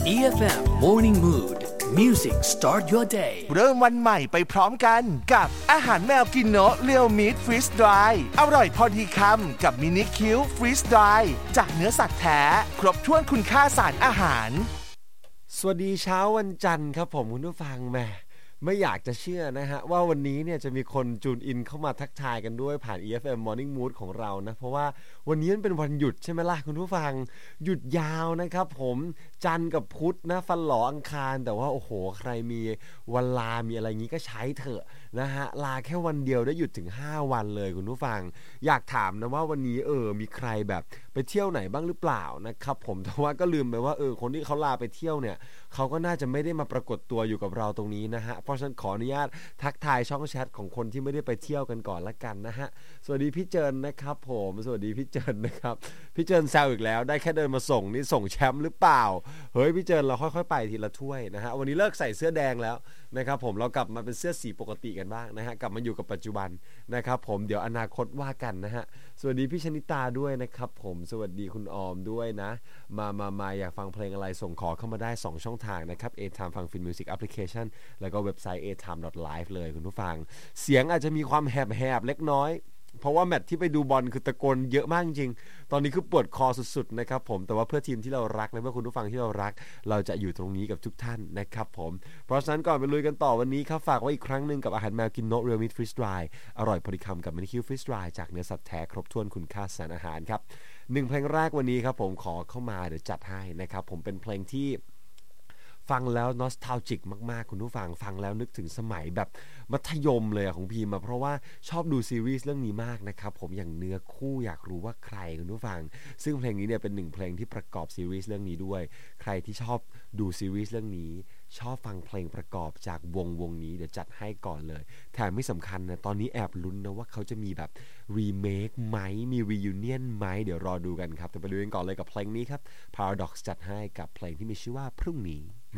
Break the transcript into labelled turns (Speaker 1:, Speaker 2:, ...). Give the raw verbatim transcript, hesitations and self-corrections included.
Speaker 1: อี เอฟ เอ็ม Morning Mood Music Start your day
Speaker 2: เริ่มวันใหม่ไปพร้อมกันกับอาหารแมวกินโนะเรียวมิตฟรีสดรายอร่อยพอดีคำกับมินิคิวฟรีสดรายจากเนื้อสัตว์แท้ครบถ้วนคุณค่าสารอาหาร
Speaker 3: สวัสดีเช้าวันจันทร์ครับผมคุณผู้ฟังแม่ไม่อยากจะเชื่อนะฮะว่าวันนี้เนี่ยจะมีคนจูนอินเข้ามาทักทายกันด้วยผ่าน อี เอฟ เอ็ม Morning Mood ของเรานะเพราะว่าวันนี้มันเป็นวันหยุดใช่ไหมล่ะคุณผู้ฟังหยุดยาวนะครับผมจันทร์กับพุธนะฟันหลออังคารแต่ว่าโอ้โหใครมีวันลามีอะไรงี้ก็ใช้เถอะนะฮะลาแค่วันเดียวได้หยุดถึงห้าวันเลยคุณผู้ฟังอยากถามนะว่าวันนี้เออมีใครแบบไปเที่ยวไหนบ้างหรือเปล่านะครับผมแต่ว่าก็ลืมไปว่าเออคนที่เขาลาไปเที่ยวเนี่ยเขาก็น่าจะไม่ได้มาปรากฏตัวอยู่กับเราตรงนี้นะฮะเพราะฉะนั้นขออนุญาตทักทายช่องแชทของคนที่ไม่ได้ไปเที่ยวกันก่อนละกันนะฮะสวัสดีพี่เจินนะครับผมสวัสดีพี่เจินนะครับพี่เจินแซวอีกแล้วได้แค่เดินมาส่งนี่ส่งแชมป์หรือเปล่าเฮ้ยพี่เจินเราค่อยๆไปทีละถ้วยนะฮะวันนี้เลิกใส่เสื้อแดงแล้วนะครับผมเรากลับมาเป็นเสื้อสีปกติกันบ้างนะฮะกลับมาอยู่กับปัจจุบันนะครับผมเดี๋ยวอนาคตว่ากันนะฮะสวัสดีพี่ชนิตาด้วยนะครับผมสวัสดีคุณออมด้วยนะมามามาอยากฟังเพลงอะไรส่งขอเข้ามาได้สองช่องทางนะครับ A-Time ฟังฟินมิวสิกแอปพลิเคชันแล้วก็เว็บไซต์ เอ ไทม์ ดอท ไลฟ์ เลยคุณผู้ฟังเสียงอาจจะมีความแหบๆเล็กน้อยเพราะว่าแมตช์ที่ไปดูบอลคือตะโกนเยอะมากจริงตอนนี้คือปวดคอสุดๆนะครับผมแต่ว่าเพื่อทีมที่เรารักและเพื่อคุณผู้ฟังที่เรารักเราจะอยู่ตรงนี้กับทุกท่านนะครับผมเพราะฉะนั้นก่อนไปลุยกันต่อวันนี้ครับฝากไว้อีกครั้งนึงกับอาหารแมวกินโนะเรียลมิตฟรีสดรายอร่อยพอดีคำกับมินิคิวฟรีสดรายจากเนื้อสัตว์แท้ครบถ้วนคุณค่าสารอาหารครับหนึ่งเพลงแรกวันนี้ครับผมขอเข้ามาเดี๋ยวจัดให้นะครับผมเป็นเพลงที่ฟังแล้วนอสทาลจิกมากๆคุณผู้ฟังฟังแล้วนึกถึงสมัยแบบมัธยมเลยของพีมาเพราะว่าชอบดูซีรีส์เรื่องนี้มากนะครับผมอย่างเนื้อคู่อยากรู้ว่าใครคุณผู้ฟังซึ่งเพลงนี้เนี่ยเป็นหนึ่งเพลงที่ประกอบซีรีส์เรื่องนี้ด้วยใครที่ชอบดูซีรีส์เรื่องนี้ชอบฟังเพลงประกอบจากวงวงนี้เดี๋ยวจัดให้ก่อนเลยแถมไม่สำคัญนะตอนนี้แอบลุ้นนะว่าเขาจะมีแบบรีเมคไหมมีรียูเนียนไหมเดี๋ยวรอดูกันครับแต่ไปดูกันก่อนเลยกับเพลงนี้ครับ Paradox จัดให้กับเพลงที่มีชื่อว่าพรุ่งนี้